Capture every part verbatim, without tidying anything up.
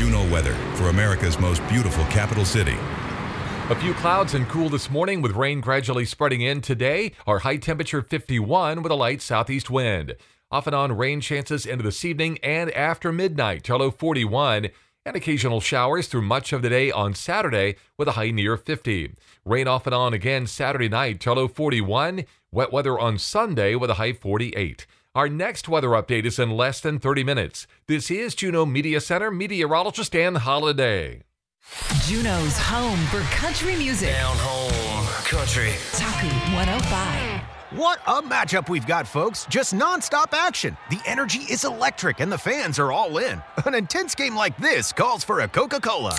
Juneau weather for America's most beautiful capital city. A few clouds and cool this morning with rain gradually spreading in today. Our high temperature fifty-one with a light southeast wind. Off and on rain chances into this evening and after midnight. Our low forty-one. And occasional showers through much of the day on Saturday with a high near fifty. Rain off and on again Saturday night, low forty-one. Wet weather on Sunday with a high forty-eight. Our next weather update is in less than thirty minutes. This is Juneau Media Center meteorologist Ann Holiday. Juneau's home for country music. Down home country. Taku one oh five. What a matchup we've got, folks. Just nonstop action. The energy is electric and the fans are all in. An intense game like this calls for a Coca-Cola.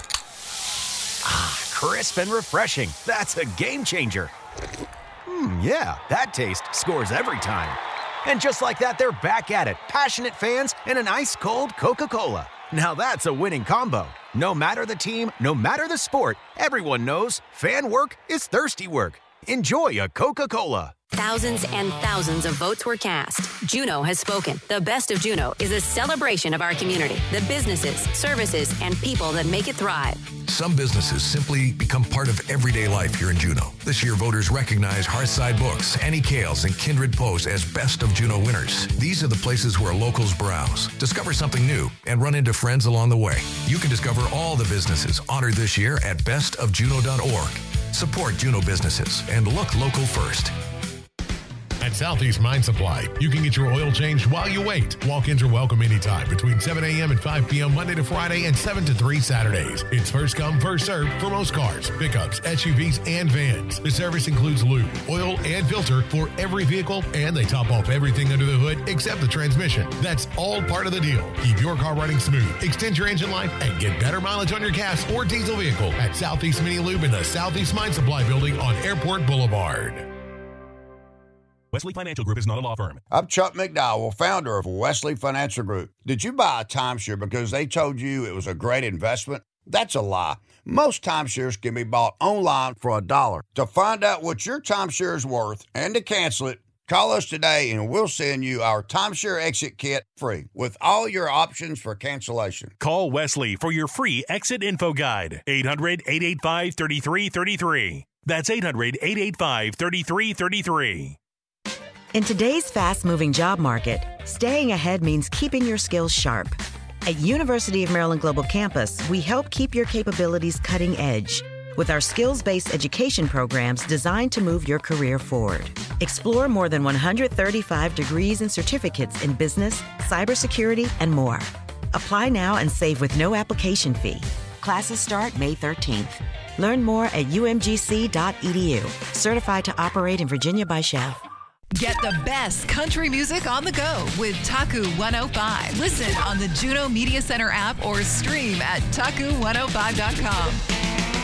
Ah, crisp and refreshing. That's a game changer. Hmm, yeah, that taste scores every time. And just like that, they're back at it. Passionate fans and an ice-cold Coca-Cola. Now that's a winning combo. No matter the team, no matter the sport, everyone knows fan work is thirsty work. Enjoy a Coca-Cola. Thousands and thousands of votes were cast. Juneau has spoken. The Best of Juneau is a celebration of our community, the businesses, services, and people that make it thrive. Some businesses simply become part of everyday life here in Juneau. This year, voters recognize Hearthside Books, Annie Kales, and Kindred Post as Best of Juneau winners. These are the places where locals browse, discover something new, and run into friends along the way. You can discover all the businesses honored this year at best of juneau dot org. Support Juneau businesses and look local first. At Southeast Mine Supply, you can get your oil changed while you wait. Walk-ins are welcome anytime between seven a.m. and five p.m. Monday to Friday and seven to three Saturdays. It's first come, first served for most cars, pickups, S U Vs, and vans. The service includes lube, oil, and filter for every vehicle, and they top off everything under the hood except the transmission. That's all part of the deal. Keep your car running smooth, extend your engine life, and get better mileage on your gas or diesel vehicle at Southeast Mini Lube in the Southeast Mine Supply building on Airport Boulevard. Wesley Financial Group is not a law firm. I'm Chuck McDowell, founder of Wesley Financial Group. Did you buy a timeshare because they told you it was a great investment? That's a lie. Most timeshares can be bought online for a dollar. To find out what your timeshare is worth and to cancel it, call us today and we'll send you our timeshare exit kit free with all your options for cancellation. Call Wesley for your free exit info guide. eight hundred, eight eight five, three three three three. That's eight hundred, eight eight five, three three three three. In today's fast-moving job market, staying ahead means keeping your skills sharp. At University of Maryland Global Campus, we help keep your capabilities cutting edge with our skills-based education programs designed to move your career forward. Explore more than one hundred thirty-five degrees and certificates in business, cybersecurity, and more. Apply now and save with no application fee. Classes start May thirteenth. Learn more at u m g c dot e d u. Certified to operate in Virginia by C H E F. Get the best country music on the go with Taku one oh five. Listen on the Juneau Media Center app or stream at taku one oh five dot com.